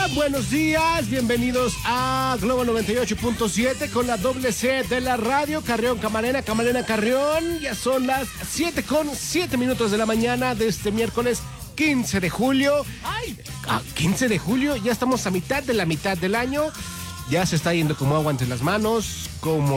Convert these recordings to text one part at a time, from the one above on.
buenos días, bienvenidos a Globo 98.7 con la doble C de la radio, Carrión Camarena, Camarena Carrión. Ya son las 7:07 de la mañana de este miércoles 15 de julio. ¡Ay! 15 de julio, ya estamos a mitad del año. Ya se está yendo como agua entre las manos,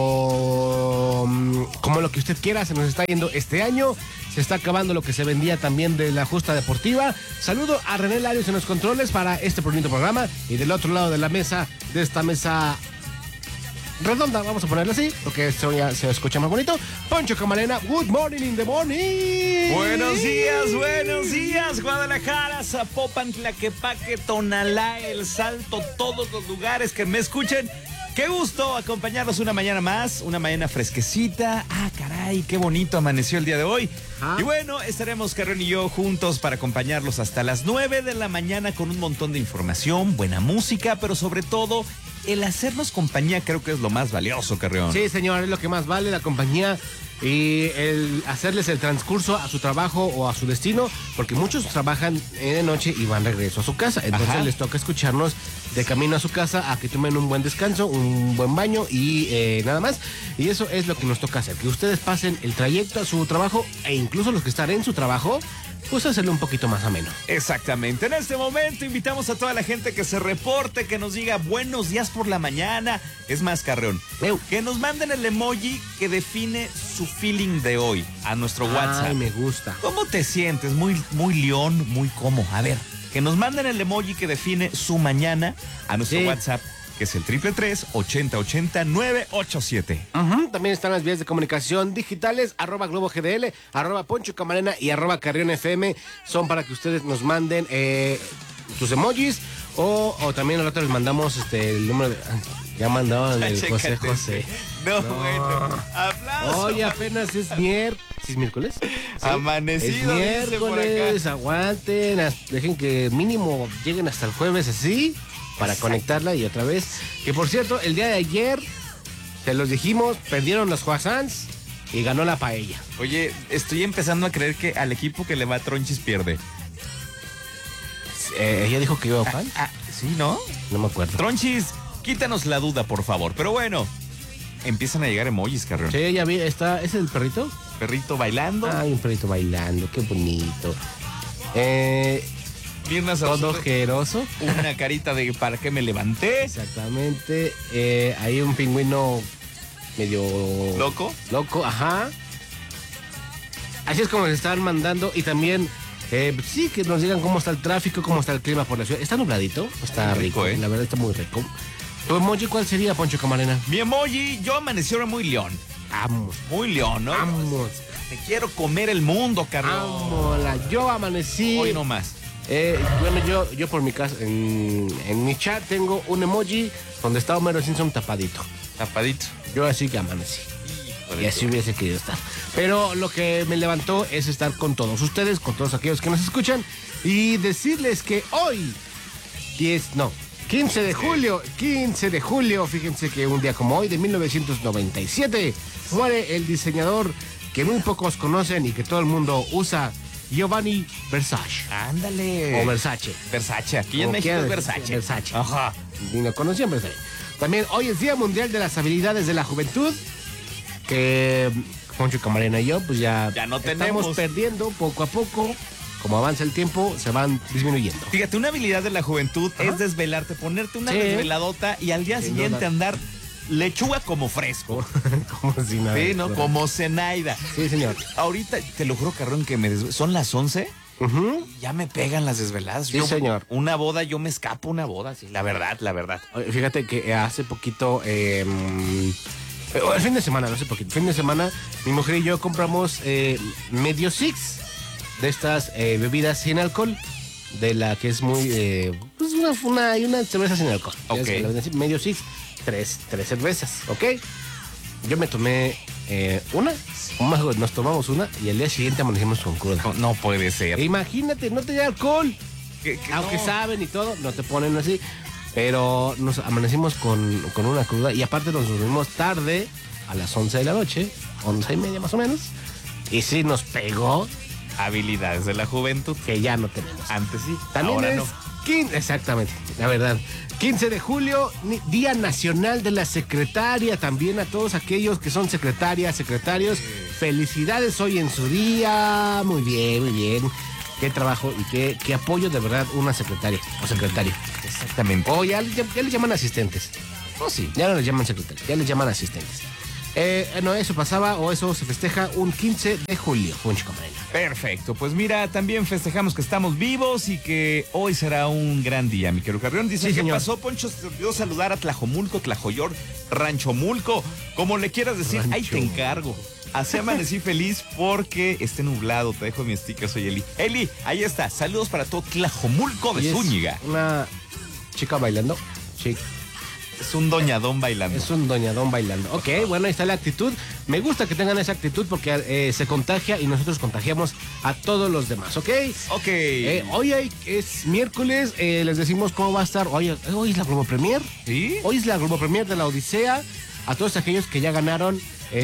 como lo que usted quiera, se nos está yendo este año. Se está acabando lo que se vendía también de la justa deportiva. Saludo a René Larios en los controles para este bonito programa. Y del otro lado de la mesa, de esta mesa redonda, vamos a ponerlo así, porque esto ya se escucha más bonito. Poncho Camarena, good morning in the morning. Buenos días, Guadalajara, Zapopan, Tlaquepaque, Tonalá, El Salto, todos los lugares que me escuchen. Qué gusto acompañarnos una mañana más, una mañana fresquecita. Ah, caray, qué bonito amaneció el día de hoy. Y bueno, estaremos Carrión y yo juntos para acompañarlos hasta las 9 de la mañana con un montón de información, buena música, pero sobre todo el hacernos compañía creo que es lo más valioso, Carrión. Sí, señor, es lo que más vale, la compañía y el hacerles el transcurso a su trabajo o a su destino, porque muchos trabajan de noche y van regreso a su casa. Entonces les toca escucharnos de camino a su casa, a que tomen un buen descanso, un buen baño y nada más. Y eso es lo que nos toca hacer, que ustedes pasen el trayecto a su trabajo e incluso los que están en su trabajo, pues hacerlo un poquito más ameno. Exactamente. En este momento invitamos a toda la gente que se reporte, que nos diga buenos días por la mañana. Es más, Carrión, que nos manden el emoji que define su feeling de hoy a nuestro WhatsApp. Ay, me gusta. ¿Cómo te sientes? Muy león, muy cómo. A ver, que nos manden el emoji que define su mañana a nuestro WhatsApp, que es el 333-8080-987. También están las vías de comunicación digitales, @GloboGDL, @Poncho Camarena y @Carrión FM. Son para que ustedes nos manden sus emojis o también al rato les mandamos el número de... Ya mandaban el José. No, bueno. Aplausos. Hoy apenas es miércoles. ¿Sí es miércoles? ¿Sí? Amanecido. Es miércoles, aguanten, dejen que mínimo lleguen hasta el jueves así, para conectarla y otra vez. Que por cierto, el día de ayer, se los dijimos, perdieron los Croissants y ganó la paella. Oye, estoy empezando a creer que al equipo que le va a Tronchis pierde. Ella dijo que iba a Juan. Sí, ¿no? No me acuerdo. Tronchis, quítanos la duda, por favor. Pero bueno, empiezan a llegar emojis, Carrión. Sí, ya vi, está, ¿es el perrito? Perrito bailando. Ay, un perrito bailando, qué bonito. Piernas todo ojeroso. Una carita de ¿para qué me levanté? Exactamente. Hay un pingüino medio... ¿Loco? Loco, ajá. Así es como se están mandando. Y también, sí, que nos digan cómo está el tráfico, cómo está el clima por la ciudad. ¿Está nubladito? Está rico, ¿eh? La verdad está muy rico. ¿Tu emoji cuál sería, Poncho Camarena? Mi emoji, yo amanecí ahora muy león. Vamos. Muy león, ¿no? Vamos. Te quiero comer el mundo, Carrión. Vámonos. Yo amanecí... Hoy no más. Bueno, yo por mi casa, en mi chat tengo un emoji donde está Homero Simpson tapadito. Tapadito. Yo así que amanecí. Y así hubiese querido estar. Pero lo que me levantó es estar con todos ustedes, con todos aquellos que nos escuchan, y decirles que hoy, 15 de julio, fíjense que un día como hoy, de 1997, muere el diseñador que muy pocos conocen y que todo el mundo usa, Giovanni Versace. Ándale. O Versace. Versace. Aquí en México es Versace. Versace. Ajá. Ni lo conocían Versace. También hoy es Día Mundial de las Habilidades de la Juventud, que Poncho Camarena y yo, pues ya no estamos perdiendo poco a poco. Como avanza el tiempo, se van disminuyendo. Fíjate, una habilidad de la juventud es desvelarte, ponerte una desveladota y al día siguiente andar lechuga como fresco. Como si nada. Sí, ¿no? Como Zenaida. Sí, señor. Ahorita, te lo juro, Carrón, que son las 11. Ya me pegan las desveladas. Sí, señor. Una boda, yo me escapo una boda, sí. La verdad. Fíjate que hace poquito, el fin de semana, mi mujer y yo compramos medio six de estas bebidas sin alcohol, de la que es muy, pues una cerveza sin alcohol. Ok. Medio six, tres cervezas, ¿ok? Yo me tomé nos tomamos una y al día siguiente amanecimos con cruda. No puede ser. Imagínate, no tenía alcohol. Aunque no saben y todo, no te ponen así. Pero nos amanecimos con una cruda y aparte nos dormimos tarde, a las 11 de la noche, 11:30 más o menos. Y sí nos pegó. Habilidades de la juventud. Que ya no tenemos. Antes sí, También ahora es no. Exactamente, la verdad. 15 de julio, Día Nacional de la Secretaria. También a todos aquellos que son secretarias, secretarios. Felicidades hoy en su día. Muy bien, muy bien. Qué trabajo y qué apoyo de verdad una secretaria o secretario. Exactamente. O ya les llaman asistentes. Oh, sí, ya no les llaman secretarios, ya les llaman asistentes. No, eso pasaba o eso se festeja un 15 de julio, Poncho Camarena. Perfecto, pues mira, también festejamos que estamos vivos y que hoy será un gran día, mi querido Carrión. Dice, sí, ¿qué señor. pasó, Poncho? Se te olvidó saludar a Tlajomulco, Tlajoyor, Ranchomulco, como le quieras decir, ahí te encargo. Así amanecí feliz porque esté nublado. Te dejo mi sticker, soy Eli. Eli, ahí está, saludos para todo Tlajomulco de Zúñiga. Una chica bailando, sí. Es un doñadón bailando. Es un doñadón bailando. Ok, bueno, ahí está la actitud. Me gusta que tengan esa actitud porque se contagia y nosotros contagiamos a todos los demás, ¿ok? Ok. Hoy es miércoles, les decimos cómo va a estar. Hoy es la Globo Premier. ¿Sí? Hoy es la Globo Premier de la Odisea. A todos aquellos que ya ganaron,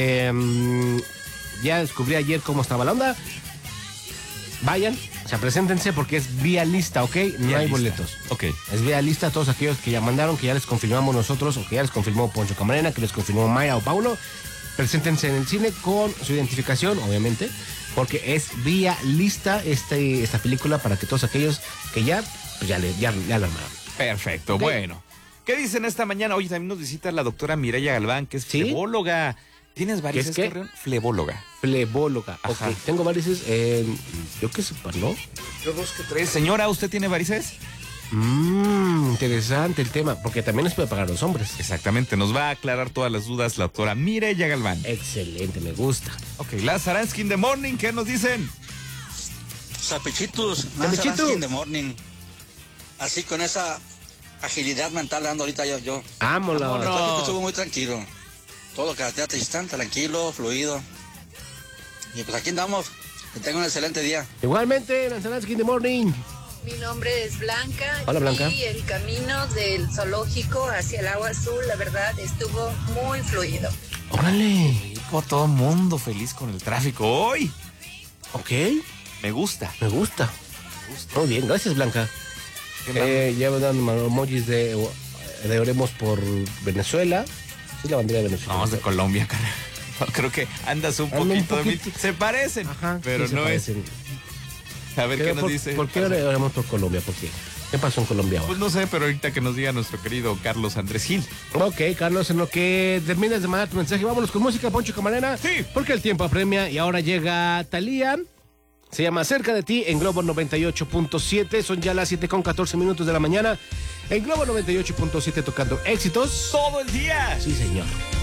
ya descubrí ayer cómo estaba la onda. Vayan, o sea, preséntense porque es vía lista, ¿ok? No hay boletos. Ok. Es vía lista a todos aquellos que ya mandaron, que ya les confirmamos nosotros, o que ya les confirmó Poncho Camarena, que les confirmó Maya o Paulo. Preséntense en el cine con su identificación, obviamente, porque es vía lista esta película para que todos aquellos que ya la armaron. Perfecto, okay. Bueno. ¿Qué dicen esta mañana? Oye, también nos visita la doctora Mireya Galván, que es flebóloga. ¿Tienes varices, Carrión? Flebóloga. Flebóloga. Ajá. Ok, tengo varices, yo qué sepa, ¿no? Yo 2 que 3. Señora, ¿usted tiene varices? Interesante el tema, porque también les puede pagar a los hombres. Exactamente, nos va a aclarar todas las dudas la doctora Mireya Galván. Excelente, me gusta. Ok, la Saransky in the Morning, ¿qué nos dicen? Sapichitos, Saransky in the Morning. Así con esa agilidad mental ando ahorita yo. Vámonos. Estuvo muy tranquilo. Todo carretera Tristán, tranquilo, fluido. Y pues aquí andamos. Que tengan un excelente día. Igualmente, Saransky in the Morning. Mi nombre es Blanca. Hola, Blanca. Y el camino del zoológico hacia el agua azul, la verdad, estuvo muy fluido. Órale. Todo el mundo feliz con el tráfico hoy. Ok. Me gusta. Muy bien, gracias, Blanca. Ya me dan emojis de oremos por Venezuela. Sí, la bandera de Venezuela. Vamos de Colombia, cara. Creo que andas un poquito. Se parecen, ajá, pero sí no parecen. A ver qué nos dice. ¿Por qué oremos por Colombia? ¿Por qué? ¿Qué pasó en Colombia ahora? Pues no sé, pero ahorita que nos diga nuestro querido Carlos Andrés Gil. Ok, Carlos, en lo que terminas de mandar tu mensaje, vámonos con música, Poncho Camarena. Sí. Porque el tiempo apremia y ahora llega Thalía. Se llama Cerca de ti en Globo 98.7. Son ya las 7:14 de la mañana. En Globo 98.7 tocando éxitos. Todo el día. Sí, señor.